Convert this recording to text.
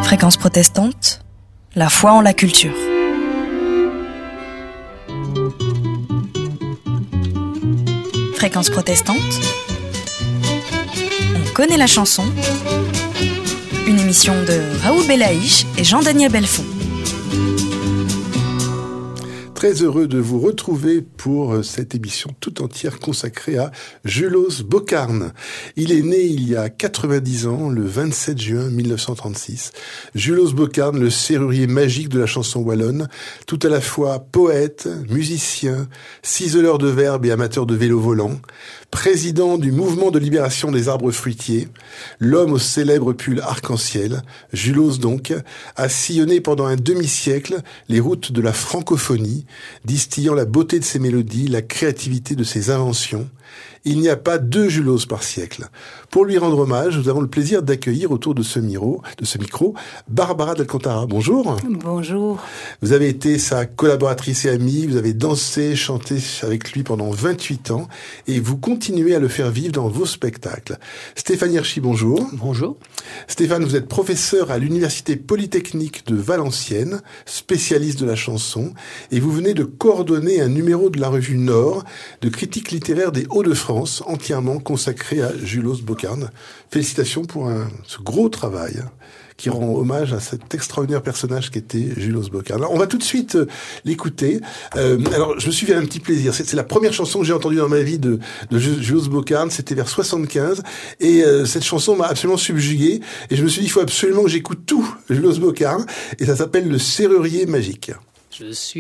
Fréquence protestante, la foi en la culture. Fréquence protestante, on connaît la chanson. Une émission de Raoul Belaïch et Jean-Daniel Belfond. Très heureux de vous retrouver pour cette émission tout entière consacrée à Julos Bocarn. Il est né il y a 90 ans, le 27 juin 1936. Julos Bocarn, le serrurier magique de la chanson wallonne, tout à la fois poète, musicien, ciseleur de verbes et amateur de vélo volant, président du mouvement de libération des arbres fruitiers, l'homme au célèbre pull arc-en-ciel, Julos donc, a sillonné pendant un demi-siècle les routes de la francophonie, distillant la beauté de ses mélodies, la créativité de ses inventions. Il n'y a pas deux Julos par siècle. Pour lui rendre hommage, nous avons le plaisir d'accueillir autour de ce micro, Barbara d'Alcantara. Bonjour. Bonjour. Vous avez été sa collaboratrice et amie, vous avez dansé, chanté avec lui pendant 28 ans et vous continuez à le faire vivre dans vos spectacles. Stéphane Hirschi, bonjour. Bonjour. Stéphane, vous êtes professeur à l'Université Polytechnique de Valenciennes, spécialiste de la chanson, et vous venez de coordonner un numéro de la revue Nord de critique littéraire des Hauts-de-France, entièrement consacré à Julos Bocarn. Félicitations pour ce gros travail qui rend hommage à cet extraordinaire personnage qu'était Julos Bocarn. Alors, on va tout de suite l'écouter. Alors, je me suis fait un petit plaisir. C'est la première chanson que j'ai entendue dans ma vie de Julos Bocarn. C'était vers 75. Et cette chanson m'a absolument subjugué. Et je me suis dit, il faut absolument que j'écoute tout Julos Bocarn. Et ça s'appelle Le Serrurier Magique. Je suis